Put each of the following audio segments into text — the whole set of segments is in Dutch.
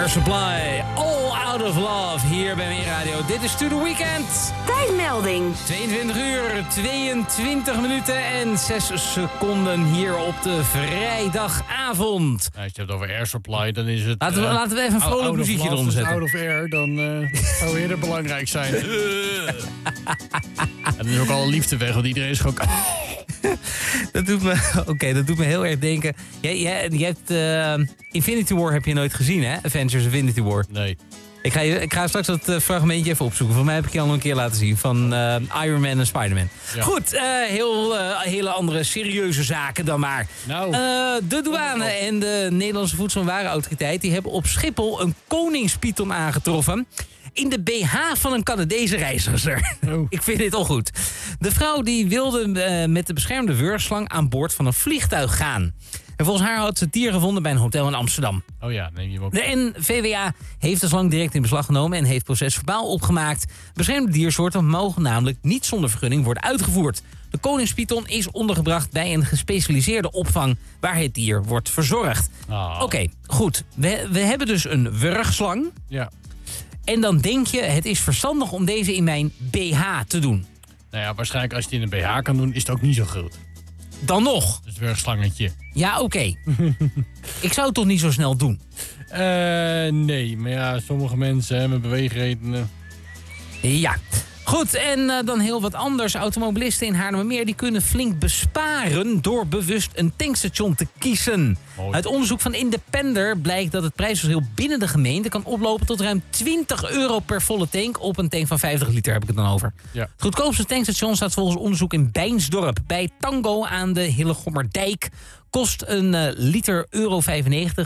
Air Supply, All Out of Love, hier bij Meer Radio. Dit is To The Weekend. Tijdmelding. 22 uur, 22 minuten en 6 seconden hier op de vrijdagavond. Nou, als je het over Air Supply, dan is het... Laten we even een vrolijk muziekje eronder zetten. Out of air, dan zou eerder belangrijk zijn. En er is ook al liefde weg, want iedereen is gewoon... Dat doet me heel erg denken. Jij hebt Infinity War heb je nooit gezien, hè? Avengers Infinity War. Nee. Ik ga straks dat fragmentje even opzoeken. Voor mij heb ik je al een keer laten zien. Van Iron Man en Spider-Man. Ja. Goed, hele andere serieuze zaken dan maar. Nou. De douane en de Nederlandse Voedsel- en Warenautoriteit... die hebben op Schiphol een koningspython aangetroffen... in de BH van een Canadese reiziger. Oh. Ik vind dit al goed. De vrouw die wilde met de beschermde wurgslang aan boord van een vliegtuig gaan. En volgens haar had ze het dier gevonden bij een hotel in Amsterdam. Oh ja, neem je hem op. De NVWA heeft de slang direct in beslag genomen en heeft procesverbaal opgemaakt. Beschermde diersoorten mogen namelijk niet zonder vergunning worden uitgevoerd. De koningspython is ondergebracht bij een gespecialiseerde opvang waar het dier wordt verzorgd. Oh. Oké, goed. We hebben dus een wurgslang. Ja. En dan denk je, het is verstandig om deze in mijn BH te doen. Nou ja, waarschijnlijk als je het in een BH kan doen, is het ook niet zo groot. Dan nog. Dus weer een slangetje. Ja, oké. Ik zou het toch niet zo snel doen? Nee, maar ja, sommige mensen met beweegredenen... Ja. Goed, en dan heel wat anders. Automobilisten in Haarlemmermeer die kunnen flink besparen door bewust een tankstation te kiezen. Mooi. Uit onderzoek van Independer blijkt dat het prijsverschil binnen de gemeente kan oplopen tot ruim €20 per volle tank op een tank van 50 liter, heb ik het dan over. Ja. Het goedkoopste tankstation staat volgens onderzoek in Beinsdorp. Bij Tango aan de Hillegommerdijk kost een liter €95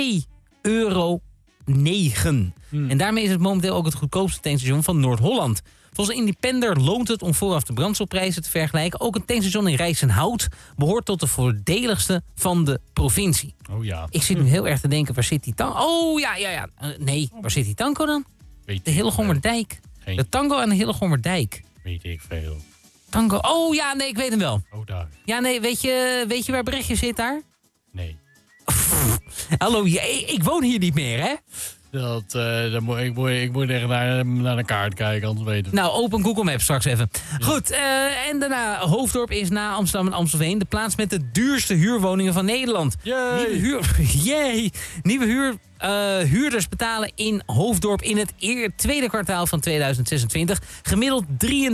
€2,09. En daarmee is het momenteel ook het goedkoopste tankstation van Noord-Holland. Volgens Independer loont het om vooraf de brandstofprijzen te vergelijken. Ook een tankstation in Rijsenhout behoort tot de voordeligste van de provincie. Oh ja. Ik zit nu heel erg te denken, waar zit die Tango? Oh ja. Nee, waar zit die Tango dan? De Hillegommerdijk. De Tango aan de Hillegommerdijk. Weet ik veel. Tango, oh ja, nee, ik weet hem wel. Oh, daar. Ja, nee, weet je waar Brechtje zit daar? Nee. Hallo, ik woon hier niet meer, hè? Ik moet echt naar de kaart kijken, anders weten we. Nou, open Google Maps straks even. Ja. Goed, en daarna Hoofddorp is na Amsterdam en Amstelveen de plaats met de duurste huurwoningen van Nederland. Nieuwe huurders betalen in Hoofddorp in het tweede kwartaal van 2026 gemiddeld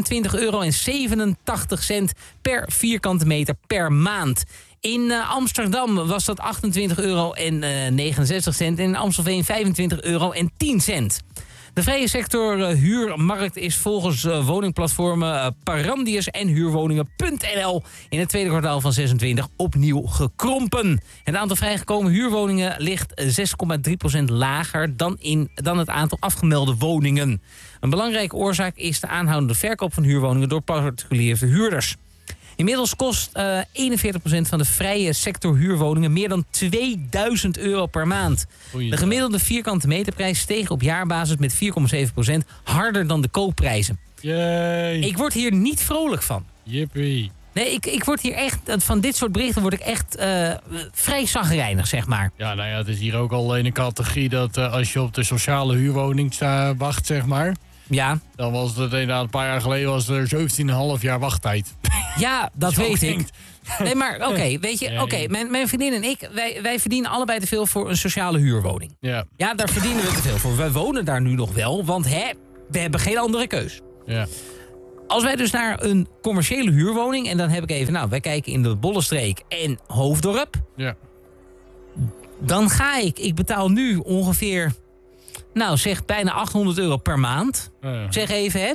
€23,87 per vierkante meter per maand. In Amsterdam was dat €28,69 en in Amstelveen €25,10. De vrije sector huurmarkt is volgens woningplatformen Parandius en huurwoningen.nl in het tweede kwartaal van 26 opnieuw gekrompen. Het aantal vrijgekomen huurwoningen ligt 6,3% lager dan het aantal afgemelde woningen. Een belangrijke oorzaak is de aanhoudende verkoop van huurwoningen door particuliere huurders. Inmiddels kost 41% van de vrije sector huurwoningen meer dan €2000 per maand. De gemiddelde vierkante meterprijs steeg op jaarbasis met 4,7%, harder dan de koopprijzen. Yay. Ik word hier niet vrolijk van. Jippie. Nee, ik word hier echt, van dit soort berichten word ik echt vrij chagrijnig, zeg maar. Ja, nou ja, het is hier ook al in een categorie dat als je op de sociale huurwoning wacht, zeg maar... Ja. Dan was het inderdaad een paar jaar geleden was er 17,5 jaar wachttijd. Ja, dat weet ik. Nee, maar oké, weet je, mijn vriendin en ik, wij verdienen allebei te veel voor een sociale huurwoning. Ja. Ja, daar verdienen we te veel voor. Wij wonen daar nu nog wel, want we hebben geen andere keus. Ja. Als wij dus naar een commerciële huurwoning, en dan heb ik even, wij kijken in de Bollenstreek en Hoofddorp. Ja. Dan ga ik betaal nu ongeveer, zeg bijna €800 per maand. Ja. Zeg even, hè.